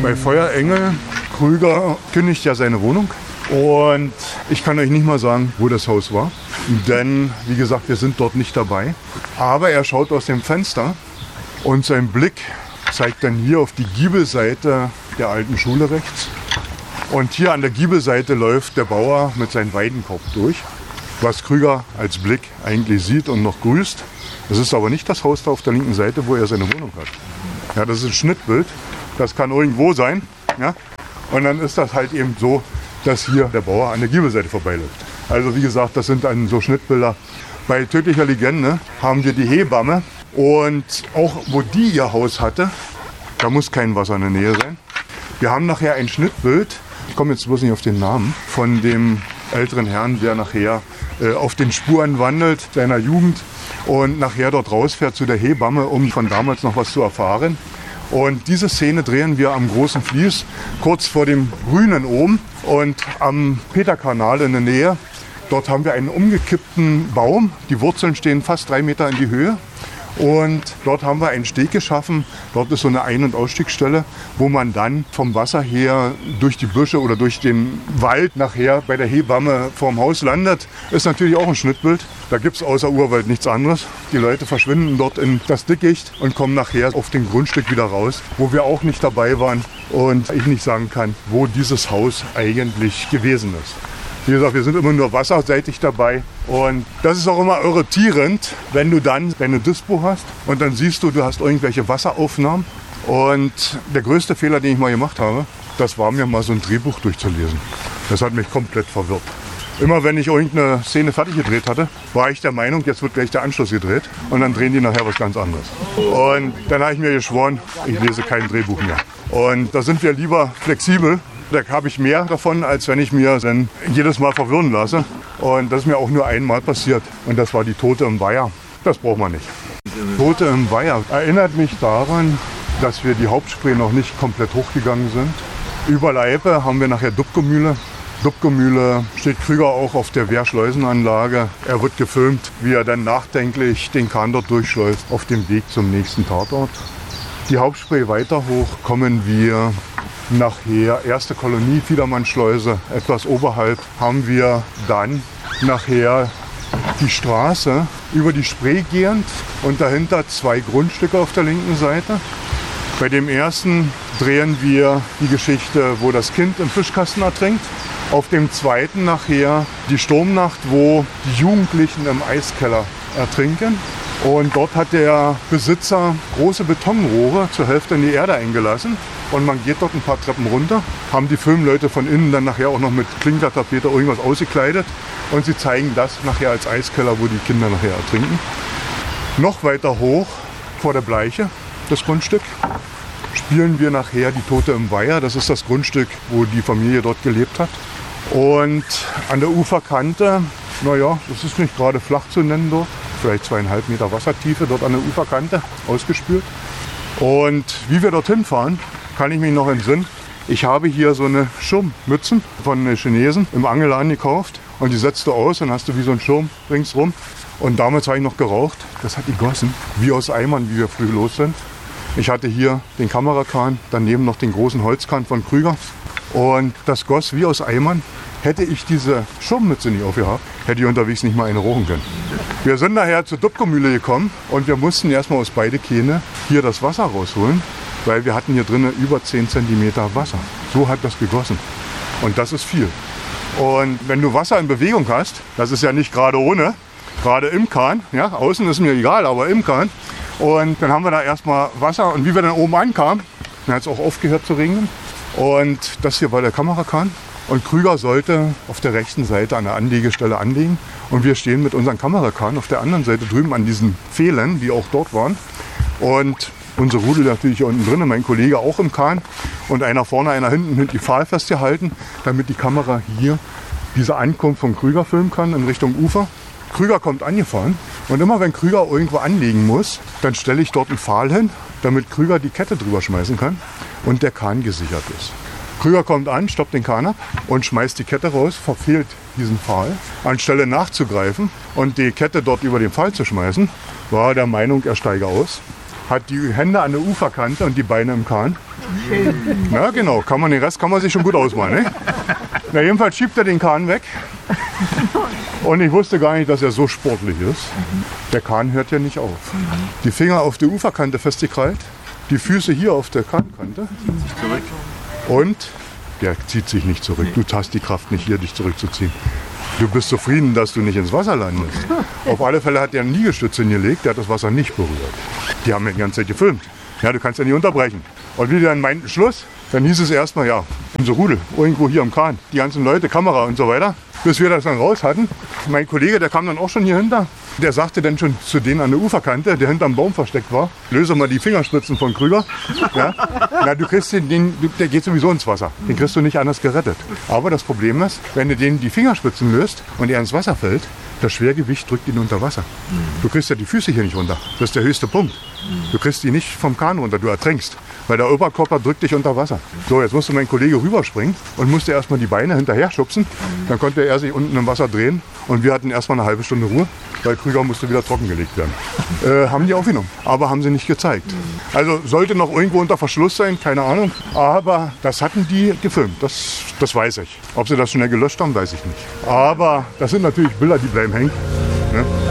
Bei Feuerengel, Krüger kündigt ja seine Wohnung. Und ich kann euch nicht mal sagen, wo das Haus war. Denn, wie gesagt, wir sind dort nicht dabei. Aber er schaut aus dem Fenster und sein Blick zeigt dann hier auf die Giebelseite der alten Schule rechts. Und hier an der Giebelseite läuft der Bauer mit seinem Weidenkorb durch. Was Krüger als Blick eigentlich sieht und noch grüßt. Das ist aber nicht das Haus da auf der linken Seite, wo er seine Wohnung hat. Ja, das ist ein Schnittbild. Das kann irgendwo sein. Ja? Und dann ist das halt eben so, dass hier der Bauer an der Giebelseite vorbeiläuft. Also wie gesagt, das sind dann so Schnittbilder. Bei Tödlicher Legende haben wir die Hebamme. Und auch wo die ihr Haus hatte, da muss kein Wasser in der Nähe sein. Wir haben nachher ein Schnittbild, ich komme jetzt bloß nicht auf den Namen, von dem älteren Herrn, der nachher auf den Spuren wandelt, seiner Jugend und nachher dort rausfährt zu der Hebamme, um von damals noch was zu erfahren. Und diese Szene drehen wir am Großen Fließ, kurz vor dem Grünen oben und am Peterkanal in der Nähe. Dort haben wir einen umgekippten Baum, die Wurzeln stehen fast 3 Meter in die Höhe. Und dort haben wir einen Steg geschaffen. Dort ist so eine Ein- und Ausstiegsstelle, wo man dann vom Wasser her durch die Büsche oder durch den Wald nachher bei der Hebamme vorm Haus landet. Ist natürlich auch ein Schnittbild. Da gibt es außer Urwald nichts anderes. Die Leute verschwinden dort in das Dickicht und kommen nachher auf dem Grundstück wieder raus, wo wir auch nicht dabei waren und ich nicht sagen kann, wo dieses Haus eigentlich gewesen ist. Wie gesagt, wir sind immer nur wasserseitig dabei und das ist auch immer irritierend, wenn du dann deine Dispo hast und dann siehst du, du hast irgendwelche Wasseraufnahmen und der größte Fehler, den ich mal gemacht habe, das war mir mal so ein Drehbuch durchzulesen. Das hat mich komplett verwirrt. Immer wenn ich irgendeine Szene fertig gedreht hatte, war ich der Meinung, jetzt wird gleich der Anschluss gedreht und dann drehen die nachher was ganz anderes. Und dann habe ich mir geschworen, ich lese kein Drehbuch mehr. Und da sind wir lieber flexibel. Da habe ich mehr davon, als wenn ich mir dann jedes Mal verwirren lasse. Und das ist mir auch nur einmal passiert. Und das war die Tote im Weiher. Das braucht man nicht. Tote im Weiher erinnert mich daran, dass wir die Hauptspree noch nicht komplett hochgegangen sind. Über Leipe haben wir nachher Dubko-Mühle. Dubko-Mühle steht Krüger auch auf der Wehrschleusenanlage. Er wird gefilmt, wie er dann nachdenklich den Kahn dort durchschleust auf dem Weg zum nächsten Tatort. Die Hauptspree weiter hoch kommen wir nachher, erste Kolonie, Fiedermannschleuse, etwas oberhalb haben wir dann nachher die Straße über die Spree gehend und dahinter 2 Grundstücke auf der linken Seite. Bei dem ersten drehen wir die Geschichte, wo das Kind im Fischkasten ertrinkt. Auf dem zweiten nachher die Sturmnacht, wo die Jugendlichen im Eiskeller ertrinken. Und dort hat der Besitzer große Betonrohre zur Hälfte in die Erde eingelassen. Und man geht dort ein paar Treppen runter, haben die Filmleute von innen dann nachher auch noch mit Klinkertapete irgendwas ausgekleidet. Und sie zeigen das nachher als Eiskeller, wo die Kinder nachher ertrinken. Noch weiter hoch, vor der Bleiche, das Grundstück, spielen wir nachher die Tote im Weiher. Das ist das Grundstück, wo die Familie dort gelebt hat. Und an der Uferkante, naja, das ist nicht gerade flach zu nennen dort. Vielleicht 2,5 Meter Wassertiefe dort an der Uferkante, ausgespült. Und wie wir dorthin fahren, kann ich mich noch entsinnen. Ich habe hier so eine Schirmmützen von den Chinesen im Angelladen gekauft. Und die setzt du aus und hast du wie so einen Schirm ringsrum. Und damals habe ich noch geraucht. Das hat gegossen, wie aus Eimern, wie wir früh los sind. Ich hatte hier den Kamerakahn, daneben noch den großen Holzkahn von Krüger. Und das goss wie aus Eimern. Hätte ich diese Schirmmütze nicht aufgehabt, hätte ich unterwegs nicht mal eine rauchen können. Wir sind nachher zur Dubko-Mühle gekommen und wir mussten erstmal aus beide Kähne hier das Wasser rausholen, weil wir hatten hier drinnen über 10 cm Wasser. So hat das gegossen. Und das ist viel. Und wenn du Wasser in Bewegung hast, das ist ja nicht gerade ohne, gerade im Kahn, ja, außen ist mir egal, aber im Kahn. Und dann haben wir da erstmal Wasser und wie wir dann oben ankamen, dann hat es auch aufgehört zu regnen. Und das hier war der Kamerakahn. Und Krüger sollte auf der rechten Seite an der Anlegestelle anlegen. Und wir stehen mit unseren Kamerakahn auf der anderen Seite drüben an diesen Pfählen, die auch dort waren. Und unsere Rudel natürlich hier unten drin, mein Kollege auch im Kahn. Und einer vorne, einer hinten die Pfahl festgehalten, damit die Kamera hier diese Ankunft von Krüger filmen kann in Richtung Ufer. Krüger kommt angefahren. Und immer wenn Krüger irgendwo anlegen muss, dann stelle ich dort einen Pfahl hin, damit Krüger die Kette drüber schmeißen kann und der Kahn gesichert ist. Krüger kommt an, stoppt den Kahn ab und schmeißt die Kette raus, verfehlt diesen Pfahl. Anstelle nachzugreifen und die Kette dort über den Pfahl zu schmeißen, war er der Meinung, er steige aus. Hat die Hände an der Uferkante und die Beine im Kahn Na genau, den Rest kann man sich schon gut ausmalen. Ne? Na, jedenfalls schiebt er den Kahn weg. Und ich wusste gar nicht, dass er so sportlich ist. Der Kahn hört ja nicht auf. Die Finger auf der Uferkante festgekrallt, die Füße hier auf der Kahnkante. Und der zieht sich nicht zurück. Du hast die Kraft nicht, hier dich zurückzuziehen. Du bist zufrieden, dass du nicht ins Wasser landest. Auf alle Fälle hat er einen Liegestütz hingelegt, der hat das Wasser nicht berührt. Die haben ja die ganze Zeit gefilmt. Ja, du kannst ja nicht unterbrechen. Und wie die dann meinten, Schluss, dann hieß es erstmal, ja, unser Rudel, irgendwo hier am Kahn. Die ganzen Leute, Kamera und so weiter. Bis wir das dann raus hatten. Mein Kollege, der kam dann auch schon hier hinter. Der sagte dann schon zu denen an der Uferkante, der hinterm Baum versteckt war, löse mal die Fingerspitzen von Krüger. Ja? Na, du kriegst der geht sowieso ins Wasser. Den kriegst du nicht anders gerettet. Aber das Problem ist, wenn du den die Fingerspitzen löst und er ins Wasser fällt, das Schwergewicht drückt ihn unter Wasser. Du kriegst ja die Füße hier nicht runter. Das ist der höchste Punkt. Du kriegst die nicht vom Kahn runter, du ertrinkst. Weil der Oberkörper drückt dich unter Wasser. So, jetzt musste mein Kollege rüberspringen und musste erstmal die Beine hinterher schubsen. Dann konnte er sich unten im Wasser drehen und wir hatten erstmal eine halbe Stunde Ruhe, weil Krüger musste wieder trockengelegt werden. Haben die aufgenommen, aber haben sie nicht gezeigt. Also sollte noch irgendwo unter Verschluss sein, keine Ahnung. Aber das hatten die gefilmt, das weiß ich. Ob sie das schnell gelöscht haben, weiß ich nicht. Aber das sind natürlich Bilder, die bleiben hängen. Ne?